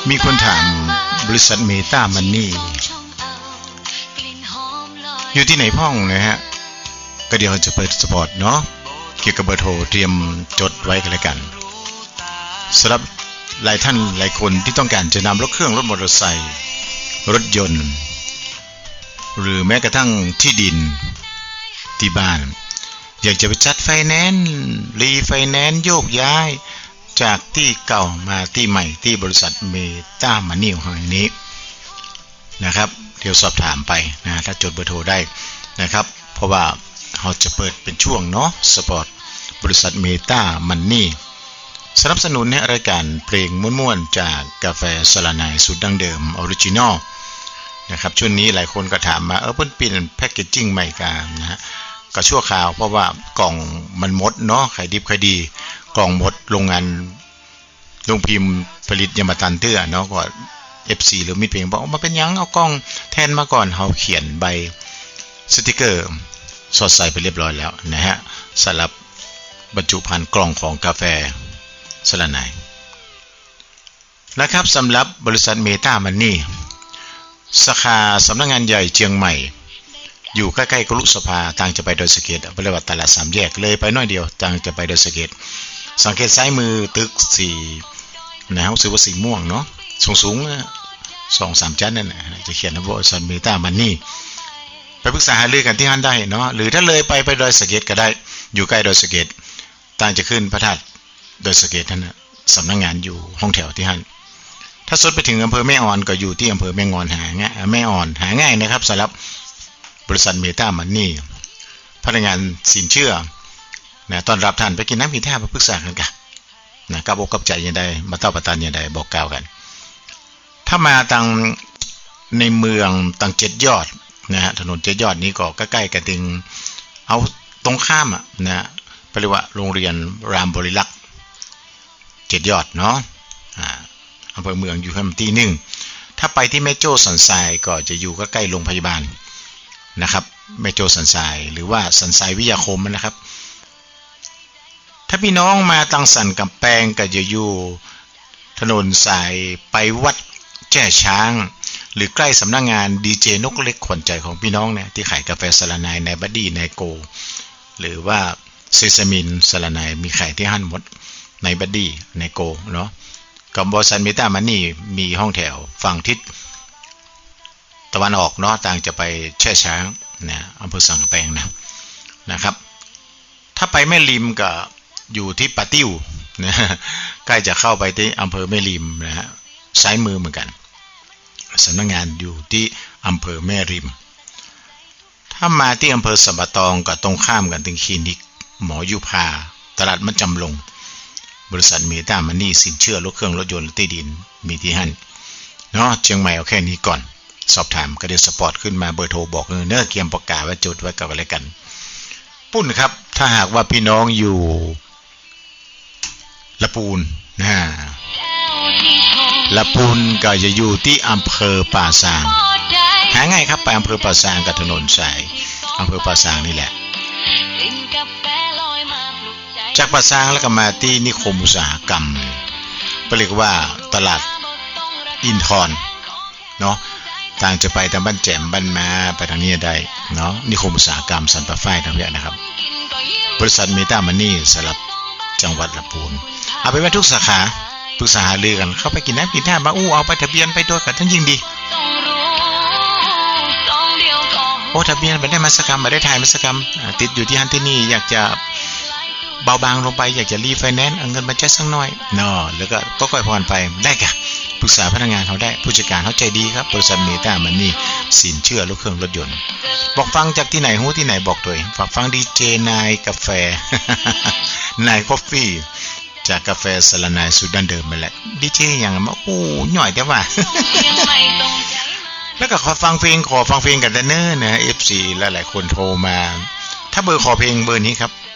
มีคนถามบริษัทเมตามันนี่อยู่ที่ไหนพ่องนะฮะก็เดี๋ยวจะเปิดสปอร์ตเนาะเกี่ยวกับเบอร์โทรเตรียมจดไว้กันแล้วกันสำหรับหลายท่านหลายคนที่ต้องการจะนำรถเครื่องรถมอเตอร์ไซค์รถยนต์หรือแม้กระทั่งที่ดินที่บ้านอยากจะไปจัดไฟแนนซ์รีไฟแนนซ์โยกย้ายจากที่เก่ามาที่ใหม่ที่บริษัทเมตามันนี่แห่งนี้นะครับเดี๋ยวสอบถามไปนะถ้าจดเบอร์โทรได้นะครับเพราะว่าเราจะเปิดเป็นช่วงเนาะสปอร์ตบริษัทเมตามันนี่สนับสนุนในรายการเพลงม่วนๆจากกาแฟสลาไนสูตรดั้งเดิมออริจินอลนะครับช่วงนี้หลายคนก็ถามมาเพิ่นเปลี่ยนแพ็คเกจจิ้งใหม่กันนะฮะก็ชั่วคราวเพราะว่ากล่องมันหมดเนาะขายดิบขายดีกล่องหมดโรงงานโรงพิมพ์ผลิตยามาตันเตื้อเนาะก็ FC หรือมิตรเพลงบอกมาเป็นยังเอากล้องแทนมาก่อนเฮาเขียนใบสติกเกอร์สอดใส่ไปเรียบร้อยแล้วนะฮะสำหรับบรรจุภัณฑ์กล่องของกาแฟสลาไนนะครับสำหรับบริษัทเมตามันนี่สาขาสำนักงานใหญ่เชียงใหม่อยู่ใกล้ๆกรุสภาทางจะไปดอยสะเก็ดบริเวณตลาด3แยกเลยไปน้อยเดียวทางจะไปดอยสะเก็ดสังเกตซ้ายมือตึก4นะรู้สึกว่าสีม่วงเนาะสูงๆ 2-3 ชั้นนั่นน่ะจะเขียนว่าบริษัทเมตามันนี่ไปปรึกษาหารือกันที่ฮั่นได้เนาะหรือถ้าเลยไปดอยสะเก็ดก็ได้อยู่ใกล้ดอยสะเก็ดทางจะขึ้นพระธาตุดอยสะเก็ดนั่นน่ะสำนักงานอยู่ห้องแถวที่ฮั่นถ้าสุดไปถึงอำเภอแม่อ่อนก็อยู่ที่อำเภอแม่งอนหาง่ายแม่อ่อนหาง่ายนะครับสำหรับบริษัทเมตามันนี่พนักงานสินเชื่อนะต้อนรับท่านไปกินน้ำกินท่ามาปรึกษากันกันนะกับอกกับใจยังไงมาเต้าประตานยังไงบอกกล่าวกันถ้ามาทางในเมืองทาง7 ยอดนะฮะถนน7 ยอดนี้ก็ใกล้ๆกันถึงเอาตรงข้ามนะเรียกว่าโรงเรียนรามบริลักษ์7 ยอดเนาะอำเภอเมืองอยู่ที่ 1ถ้าไปที่แม่โจ้สันทรายก็จะอยู่ใกล้ๆโรงพยาบาลนะครับแม่โจ้สันทรายหรือว่าสันทรายวิทยาคมนะครับถ้าพี่น้องมาตังสันกำแพงก็จะอยู่ถนนสายไปวัดแจ้ช้างหรือใกล้สำนักงานดีเจนกเล็กขวัญใจของพี่น้องเนี่ยที่ขายกาแฟสลาไนในบัดดี้ในโกหรือว่าเซซามินสลาไนมีขายที่ฮั่นหมดในบัดดี้ในโกเนาะกับบริษัทเมตามันนี่มีห้องแถวฝั่งทิศตะวันออกเนาะต่างจะไปแช่ช้างนะอำเภอสังกะแปงนะครับถ้าไปแม่ริมก็อยู่ที่ปะติ้วนะใกล้จะเข้าไปที่อำเภอแม่ริมนะฮะซ้ายมือเหมือนกันสำนักงานอยู่ที่อำเภอแม่ริมถ้ามาที่อำเภอสัมปะตองก็ตรงข้ามกันถึงคลินิกหมอยุพาตลาดมัดจำลงบริษัทเมตามันนี่สินเชื่อรถเครื่องรถยนต์และที่ดินมีที่หั่นเนาะเชียงใหม่เอาแค่นี้ก่อนสอบถามก็เดี๋ยวสปอร์ตขึ้นมาเบอร์โทรบอกเนื้อเกียมประกาศไว้จดไว้กับอะไรกันปุ้นครับถ้าหากว่าพี่น้องอยู่ละปูนละปูนก็จะอยู่ที่อำเภอป่าซางหาง่ายครับไปอำเภอป่าซางกับถนนสายอำเภอป่าซางนี่แหละจากป่าซางแล้วก็มาที่นิคมอุตสาหกรรมเรียกว่าตลาดอินทรเนาะทางจะไปทางบ้านแจ่มบ้านมาไปทางนี้ได้เนาะนิคมอุตสาหกรรมสันป่าฝ้ายทางนี้นะครับบริษัทเมตามันนี่สำหรับจังหวัดลำพูนเอาไปไว้ทุกสาขาปรึกษาหารือกันเข้าไปกินน้ำกินท่ามาเอาไปทะเบียนไปตัวกันทั้งยิ่งดีโอ้ทะเบียนไปได้มาสกรรมมาได้ถ่ายมาสกรรมติดอยู่ที่ฮันที่นี่อยากจะเบาบางลงไปอยากจะรีไฟแนนซ์เอาเงินมาแจ้สักหน่อยเนาะแล้วก็ค่อยๆผ่อนไปได้กะปรึกษาพนักงานเขาได้ผู้จัดการเขาใจดีครับบริษัทเมตามันนี่สินเชื่อรถเครื่องรถยนต์บอกฟังจากที่ไหนหูที่ไหนบอกตัวเองฝากฟังดีเจนายกาแฟ นายคอฟฟี่จากกาแฟสลาไนสูตรดั้งเดิมไปแหละดีเจอย่างมาโอ้หน่อยแต่ว่า แล้วก็ขอฟังเพลงกันแต่เนิ่นนะ FC หลายๆคนโทรมาถ้าเบอร์ขอเพลงเบอร์นี้ครับ